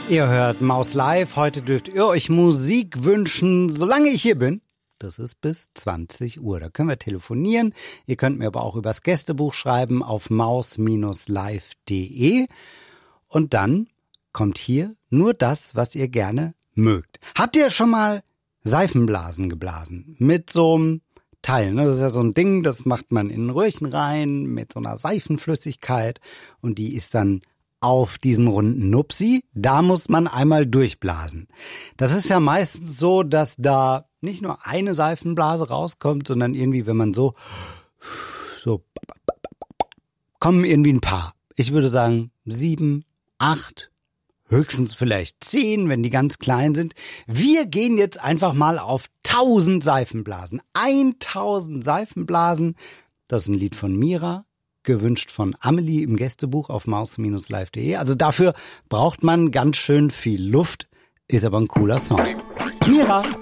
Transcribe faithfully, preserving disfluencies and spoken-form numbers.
Ihr hört Maus Live. Heute dürft ihr euch Musik wünschen, solange ich hier bin. Das ist bis zwanzig Uhr. Da können wir telefonieren. Ihr könnt mir aber auch übers Gästebuch schreiben auf maus live punkt de. Und dann kommt hier nur das, was ihr gerne mögt. Habt ihr schon mal Seifenblasen geblasen? Mit so einem Teil, ne? Das ist ja so ein Ding, das macht man in ein Röhrchen rein mit so einer Seifenflüssigkeit und die ist dann auf diesen runden Nupsi. Da muss man einmal durchblasen. Das ist ja meistens so, dass da nicht nur eine Seifenblase rauskommt, sondern irgendwie, wenn man so, so, kommen irgendwie ein paar. Ich würde sagen sieben, acht, höchstens vielleicht zehn, wenn die ganz klein sind. Wir gehen jetzt einfach mal auf tausend Seifenblasen. tausend Seifenblasen. Das ist ein Lied von Mira, gewünscht von Amelie im Gästebuch auf maus live punkt de. Also dafür braucht man ganz schön viel Luft, ist aber ein cooler Song. Mira!